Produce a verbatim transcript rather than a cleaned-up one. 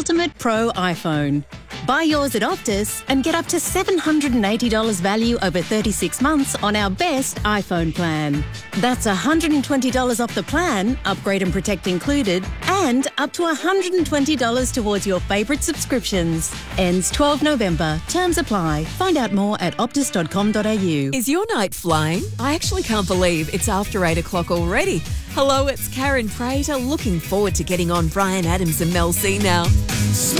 ultimate pro iPhone. Buy yours at Optus and get up to seven hundred eighty dollars value over thirty-six months on our best iPhone plan. That's one hundred twenty dollars off the plan, upgrade and protect included, and up to one hundred twenty dollars towards your favourite subscriptions. Ends twelfth November. Terms apply. Find out more at optus dot com dot a u. Is your night flying? I actually can't believe it's after eight o'clock already. Hello, it's Karen Prater. Looking forward to getting on Brian Adams and Mel C now.